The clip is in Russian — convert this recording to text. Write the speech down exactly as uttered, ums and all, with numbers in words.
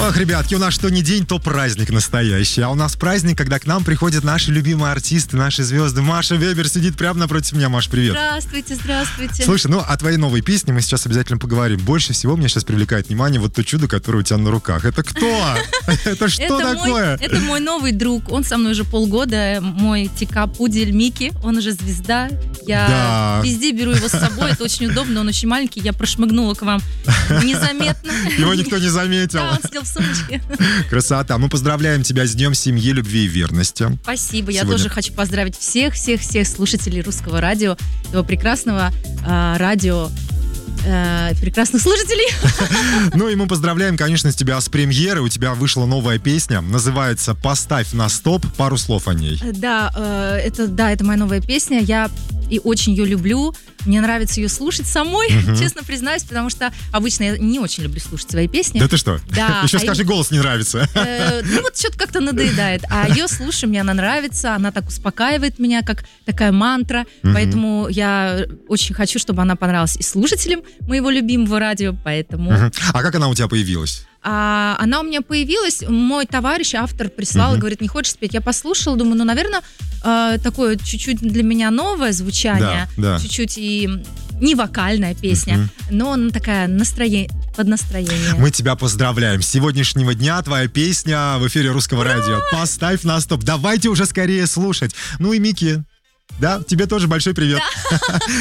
Ох, ребятки, у нас что ни день, то праздник настоящий. А у нас праздник, когда к нам приходят наши любимые артисты, наши звезды. Маша Вебер сидит прямо напротив меня. Маш, привет. Здравствуйте, здравствуйте. Слушай, ну о твоей новой песне мы сейчас обязательно поговорим. Больше всего меня сейчас привлекает внимание вот то чудо, которое у тебя на руках. Это кто? Это что такое? Это мой новый друг. Он со мной уже полгода. Мой тика-пудель Микки. Он уже звезда. Я везде беру его с собой. Это очень удобно. Он очень маленький. Я прошмыгнула к вам незаметно. Его никто не заметил. Да, он сидел в сумочке. Красота. Мы поздравляем тебя с Днем семьи, любви и верности. Спасибо. Я Сегодня... тоже хочу поздравить всех-всех-всех слушателей Русского радио, этого прекрасного э, радио, э, прекрасных слушателей. Ну и мы поздравляем, конечно, с тебя с премьерой. У тебя вышла новая песня, называется «Поставь на стоп». Пару слов о ней. Да, э, это, да, это моя новая песня. Я и очень ее люблю. Мне нравится ее слушать самой, uh-huh. честно признаюсь, потому что обычно я не очень люблю слушать свои песни. Да ты что? Да. Еще а скажи, и... голос не нравится. Э, ну вот что-то как-то надоедает. А ее слушаю, мне она нравится, она так успокаивает меня, как такая мантра. Uh-huh. Поэтому я очень хочу, чтобы она понравилась и слушателям моего любимого радио, поэтому... Uh-huh. А как она у тебя появилась? А, она у меня появилась, мой товарищ, автор, прислал, uh-huh. говорит, не хочешь спеть? Я послушала, думаю, ну, наверное, э, такое чуть-чуть для меня новое звучание, да, да. чуть-чуть и не вокальная песня, uh-huh. но она такая настроение, под настроение. Мы тебя поздравляем. С сегодняшнего дня твоя песня в эфире Русского Ура! радио. Поставь на стоп. Давайте уже скорее слушать. Ну и Микки, да, тебе тоже большой привет. Да.